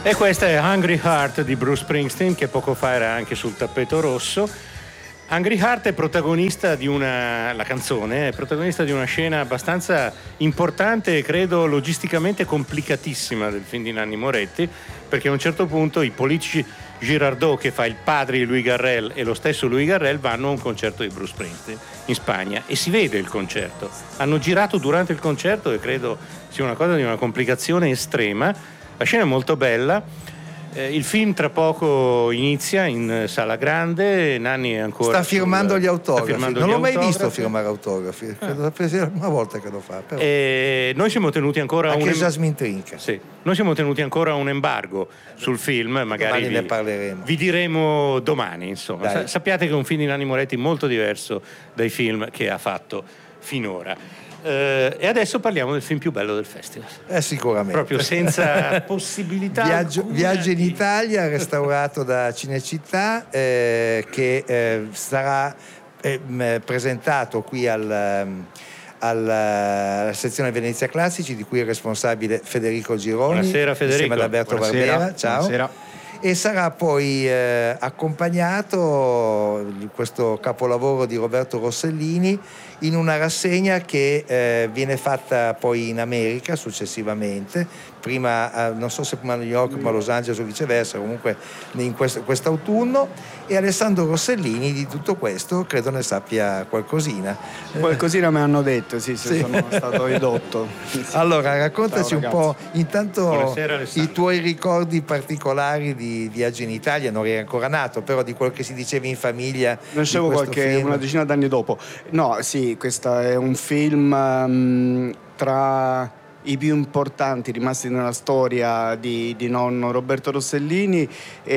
E questa è Hungry Heart di Bruce Springsteen, che poco fa era anche sul tappeto rosso. Hungry Heart è protagonista di la canzone è protagonista di una scena abbastanza importante e credo logisticamente complicatissima del film di Nanni Moretti, perché a un certo punto i politici Girardot, che fa il padre di Louis Garrel, e lo stesso Louis Garrel vanno a un concerto di Bruce Springsteen in Spagna e si vede il concerto. Hanno girato durante il concerto e credo sia una cosa di una complicazione estrema. La scena è molto bella. Il film tra poco inizia in sala grande. Nanni è ancora sta firmando gli autografi. Non l'ho mai visto firmare autografi. È la prima volta che lo fa. Però. E noi siamo tenuti ancora anche Jasmine Trinca. Sì. Noi siamo tenuti ancora a un embargo sul film. Magari ne parleremo. Vi diremo domani. Insomma, sappiate che è un film di Nanni Moretti molto diverso dai film che ha fatto finora. E adesso parliamo del film più bello del festival. Sicuramente. Proprio senza possibilità. Viaggio in Italia, restaurato da Cinecittà, che sarà presentato qui alla sezione Venezia Classici, di cui è responsabile Federico Gironi. Buonasera Federico. Insieme ad Alberto Barbera. Ciao. Buonasera. E sarà poi accompagnato questo capolavoro di Roberto Rossellini in una rassegna che viene fatta poi in America successivamente, prima non so se prima a New York ma a Los Angeles o viceversa, comunque in quest'autunno, e Alessandro Rossellini di tutto questo credo ne sappia qualcosina. Qualcosina mi hanno detto, sì. Sono stato edotto. Allora raccontaci un po' intanto Buonasera, i tuoi ricordi particolari di Viaggio in Italia. Non eri ancora nato, però di quello che si diceva in famiglia. Nascevo una decina d'anni dopo. No, sì, questo è un film tra i più importanti rimasti nella storia di nonno Roberto Rossellini,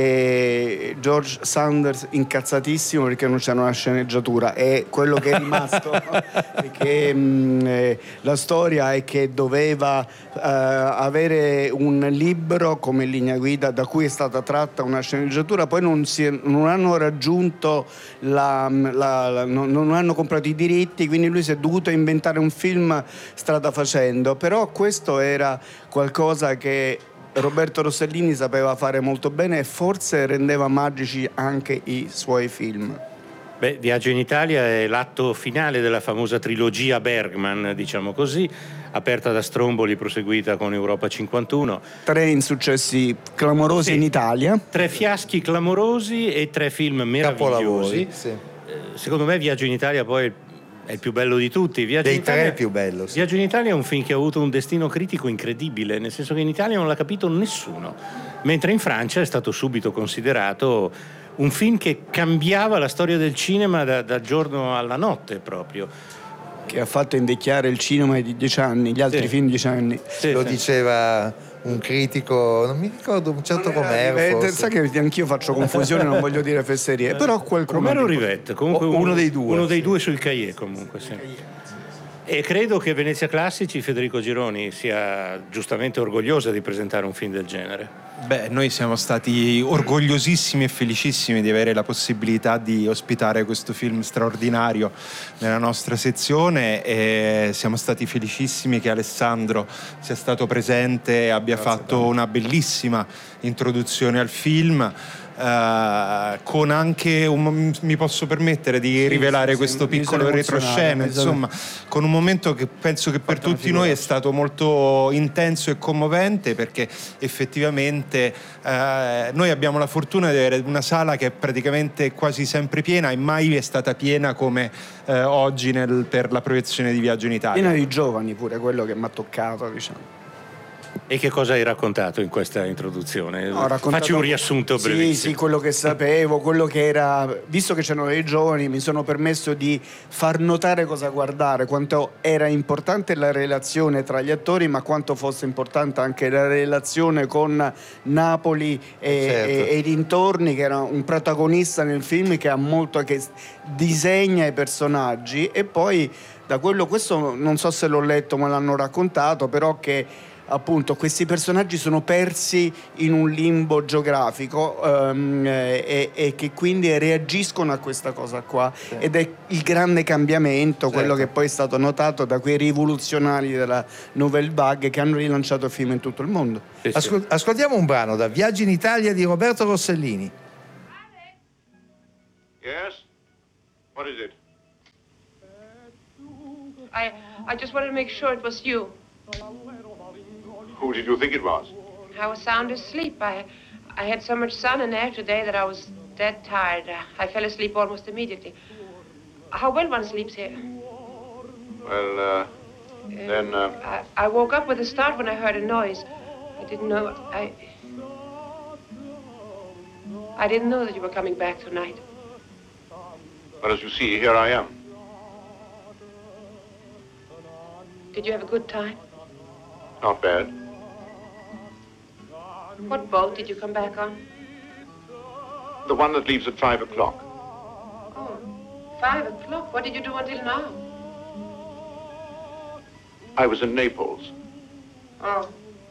e George Sanders incazzatissimo perché non c'era una sceneggiatura, e quello che è rimasto perché la storia è che doveva avere un libro come linea guida da cui è stata tratta una sceneggiatura, poi non hanno raggiunto non hanno comprato i diritti, quindi lui si è dovuto inventare un film strada facendo, però questo era qualcosa che Roberto Rossellini sapeva fare molto bene e forse rendeva magici anche i suoi film. Viaggio in Italia è l'atto finale della famosa trilogia Bergman, diciamo così, aperta da Stromboli, proseguita con Europa 51. 3 insuccessi clamorosi in Italia. 3 fiaschi clamorosi e 3 film meravigliosi. Sì. Secondo me Viaggio in Italia poi è il più bello di tutti. Dei 3 è il più bello. Sì. Viaggio in Italia è un film che ha avuto un destino critico incredibile, nel senso che in Italia non l'ha capito nessuno, mentre in Francia è stato subito considerato un film che cambiava la storia del cinema dal giorno alla notte proprio. Che ha fatto invecchiare il cinema di 10 anni, gli altri film 10 anni. Lo diceva un critico, non mi ricordo, un certo Romero. Sai che anch'io faccio confusione, non voglio dire fesserie, però qualcuno. Romero Rivette, comunque uno dei due. Uno dei due sul cahier, comunque, sì. E credo che Venezia Classici, Federico Gironi, sia giustamente orgogliosa di presentare un film del genere. Noi siamo stati orgogliosissimi e felicissimi di avere la possibilità di ospitare questo film straordinario nella nostra sezione, e siamo stati felicissimi che Alessandro sia stato presente e abbia fatto una bellissima introduzione al film. Con anche mi posso permettere di rivelare questo piccolo retroscena, insomma, con un momento che penso che per tutti noi è stato molto intenso e commovente, perché effettivamente noi abbiamo la fortuna di avere una sala che è praticamente quasi sempre piena, e mai è stata piena come oggi per la proiezione di Viaggio in Italia. Piena di giovani pure, quello che mi ha toccato, diciamo. E che cosa hai raccontato in questa introduzione? Facci un riassunto brevissimo. Sì, quello che sapevo, quello che era. Visto che c'erano dei giovani, mi sono permesso di far notare cosa guardare, quanto era importante la relazione tra gli attori, ma quanto fosse importante anche la relazione con Napoli e i dintorni, che era un protagonista nel film che ha molto, che disegna i personaggi. E poi da questo non so se l'ho letto, ma l'hanno raccontato, però che appunto questi personaggi sono persi in un limbo geografico e che quindi reagiscono a questa cosa qua, ed è il grande cambiamento, quello che poi è stato notato da quei rivoluzionari della Nouvelle Vague che hanno rilanciato il film in tutto il mondo. Ascoltiamo un brano da Viaggi in Italia di Roberto Rossellini. Yes? What is it? I just wanted to make sure it was you. Who did you think it was? I was sound asleep. I had so much sun in there today that I was dead tired. I fell asleep almost immediately. How well one sleeps here? Well, then... I woke up with a start when I heard a noise. I didn't know... I didn't know that you were coming back tonight. Well, as you see, here I am. Did you have a good time? Not bad. What boat did you come back on? The one that leaves at 5 o'clock. Oh, 5 o'clock? What did you do until now? I was in Naples. Oh.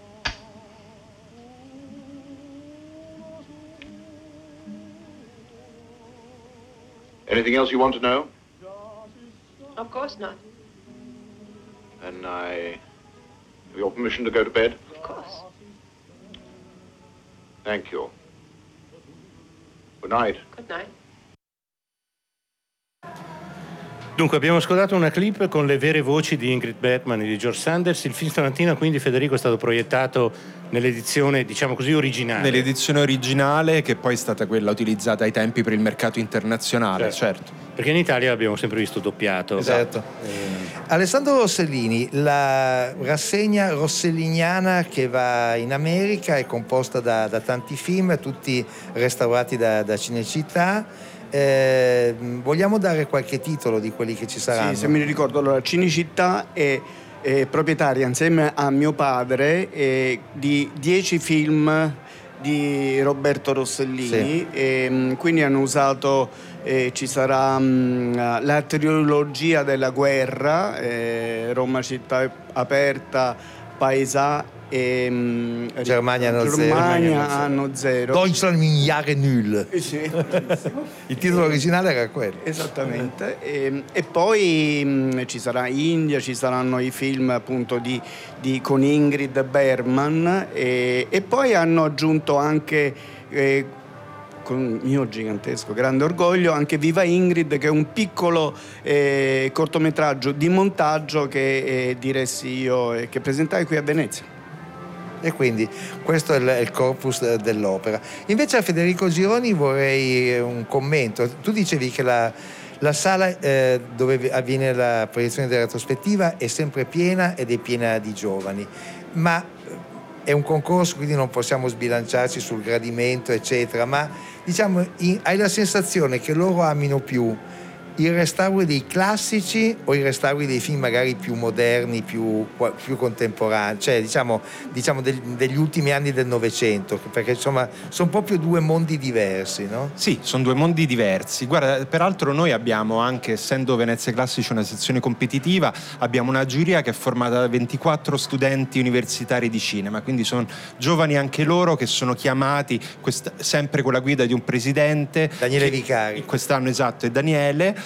Anything else you want to know? Of course not. Then I have your permission to go to bed? Of course. Thank you. Good night. Good night. Dunque, abbiamo ascoltato una clip con le vere voci di Ingrid Bergman e di George Sanders. Il film stamattina, quindi, Federico, è stato proiettato nell'edizione, diciamo così, originale. Nell'edizione originale, che poi è stata quella utilizzata ai tempi per il mercato internazionale, certo. Perché in Italia l'abbiamo sempre visto doppiato. Esatto. Alessandro Rossellini, la rassegna rosselliniana che va in America è composta da tanti film, tutti restaurati da Cinecittà. Vogliamo dare qualche titolo di quelli che ci saranno? Sì, se mi ricordo, allora Cinecittà è proprietaria insieme a mio padre di 10 film di Roberto Rossellini, sì. Quindi hanno usato, ci sarà la trilogia della guerra, Roma città aperta, Paesà e Germania anno zero. Deutschland in Jahre Null. Sì. Il titolo originale era quello. Esattamente. E poi ci sarà India, ci saranno i film appunto con Ingrid Bergman e poi hanno aggiunto anche con mio gigantesco grande orgoglio anche Viva Ingrid, che è un piccolo cortometraggio di montaggio che diressi io e che presentai qui a Venezia. E quindi questo è il corpus dell'opera. Invece a Federico Gironi vorrei un commento. Tu dicevi che la sala dove avviene la proiezione della retrospettiva è sempre piena ed è piena di giovani, ma è un concorso, quindi non possiamo sbilanciarci sul gradimento eccetera, ma diciamo hai la sensazione che loro amino più il restauro dei classici o i restauri dei film magari più moderni, più contemporanei, cioè diciamo degli ultimi anni del Novecento, perché insomma sono proprio due mondi diversi, no? Sì, sono due mondi diversi. Guarda, peraltro noi abbiamo anche, essendo Venezia Classici una sezione competitiva, abbiamo una giuria che è formata da 24 studenti universitari di cinema, quindi sono giovani anche loro che sono chiamati sempre con la guida di un presidente, Daniele Vicari. Quest'anno esatto è Daniele.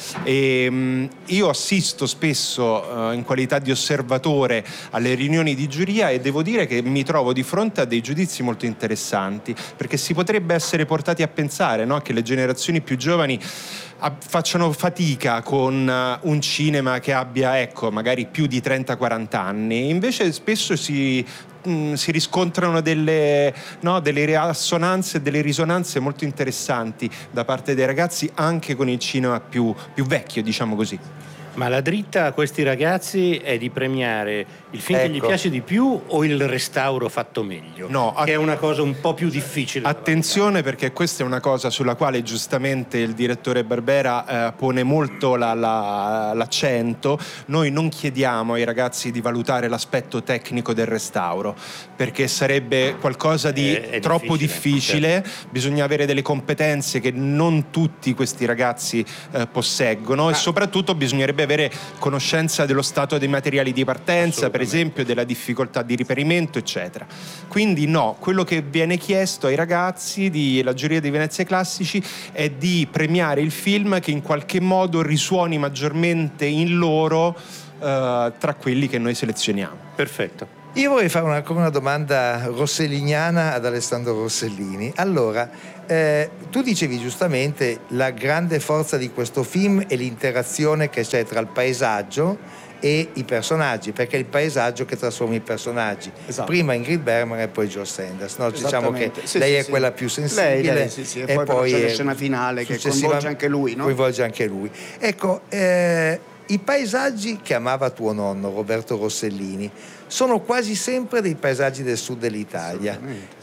E io assisto spesso in qualità di osservatore alle riunioni di giuria e devo dire che mi trovo di fronte a dei giudizi molto interessanti, perché si potrebbe essere portati a pensare, no, che le generazioni più giovani facciano fatica con un cinema che abbia, ecco, magari più di 30-40 anni. Invece spesso si riscontrano delle assonanze, delle risonanze molto interessanti da parte dei ragazzi anche con il cinema più vecchio, diciamo così. Ma la dritta a questi ragazzi è di premiare il film che gli piace di più o il restauro fatto meglio? No, che è una cosa un po' più difficile. Attenzione, perché questa è una cosa sulla quale giustamente il direttore Barbera pone molto l'accento. Noi non chiediamo ai ragazzi di valutare l'aspetto tecnico del restauro, perché sarebbe qualcosa di troppo difficile. Certo. Bisogna avere delle competenze che non tutti questi ragazzi posseggono e soprattutto bisognerebbe bisognerebbe avere conoscenza dello stato dei materiali di partenza, per esempio, della difficoltà di riperimento, eccetera. Quindi no, quello che viene chiesto ai ragazzi della giuria di Venezia Classici è di premiare il film che in qualche modo risuoni maggiormente in loro tra quelli che noi selezioniamo. Perfetto. Io vorrei fare una domanda rosselliniana ad Alessandro Rossellini. Allora, tu dicevi giustamente la grande forza di questo film è l'interazione che c'è tra il paesaggio e i personaggi, perché è il paesaggio che trasforma i personaggi. Esatto. Prima Ingrid Bergman e poi Joe Sanders, no? Diciamo che Sì, lei sì, è sì. quella più sensibile, lei, sì, e poi c'è la scena finale che coinvolge anche lui, no? Coinvolge anche lui. Ecco, i paesaggi che amava tuo nonno Roberto Rossellini sono quasi sempre dei paesaggi del sud dell'Italia.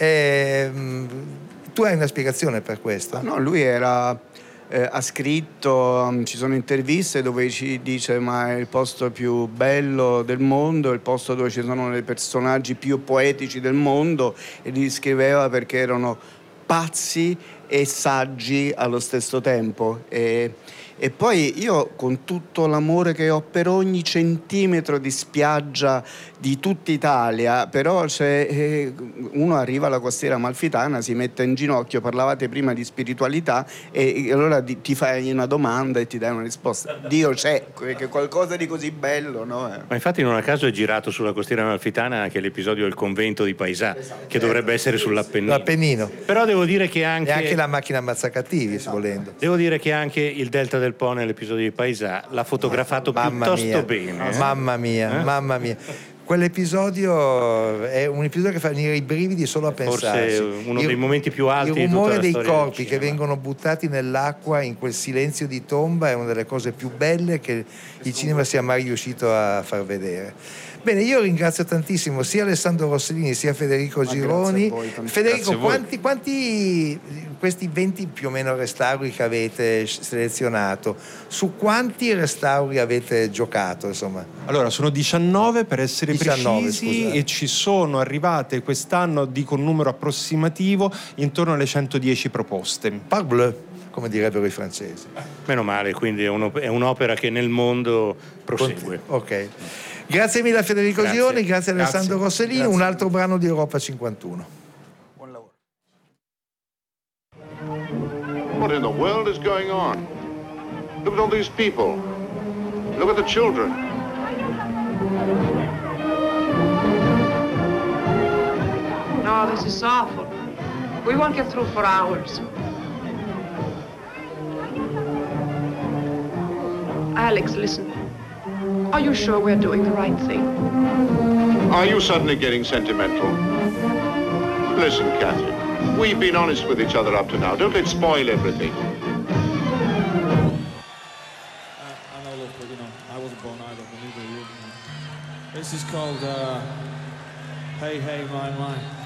Tu hai una spiegazione per questo? No, lui ha scritto, ci sono interviste dove ci dice ma è il posto più bello del mondo, il posto dove ci sono i personaggi più poetici del mondo, e li scriveva perché erano pazzi e saggi allo stesso tempo. E poi io, con tutto l'amore che ho per ogni centimetro di spiaggia di tutta Italia, però uno arriva alla costiera amalfitana, si mette in ginocchio, parlavate prima di spiritualità, e allora ti fai una domanda e ti dai una risposta. Dio c'è, che qualcosa di così bello, no? Ma infatti non a caso è girato sulla costiera amalfitana anche l'episodio del convento di Paesà, che dovrebbe essere sull'Appennino. L'Appennino. Però devo dire che E anche la macchina ammazzacattivi, volendo. Devo dire che anche il Delta del Po nell'episodio di Paesà l'ha fotografato piuttosto bene. Mamma mia. Quell'episodio è un episodio che fa venire i brividi solo a pensarci. Forse uno dei momenti più alti di Il tutta rumore la dei storia corpi del che cinema. vengono buttati nell'acqua in quel silenzio di tomba è una delle cose più belle che il cinema sia mai riuscito a far vedere. Bene, io ringrazio tantissimo sia Alessandro Rossellini sia Federico Gironi. Federico, quanti questi 20 più o meno restauri che avete selezionato, su quanti restauri avete giocato, insomma? Allora, sono 19 per essere 19, precisi, scusate. e ci sono arrivate quest'anno, dico un numero approssimativo, intorno alle 110 proposte. Parbleu, come direbbero i francesi. Meno male, quindi è un'opera che nel mondo prosegue. Ok. Grazie mille a Federico Grazie. Gironi, grazie a Alessandro Rossellini. Grazie. Un altro brano di Europa 51. Buon lavoro. What in the world is going on? Look at all these people. Look at the children. No, this is awful. We won't get through for hours. Alex, listen. Are you sure we're doing the right thing? Are you suddenly getting sentimental? Listen, Catherine, we've been honest with each other up to now. Don't let's spoil everything. I know, look, but I wasn't born either, but neither are you. This is called Hey, Hey, My, My.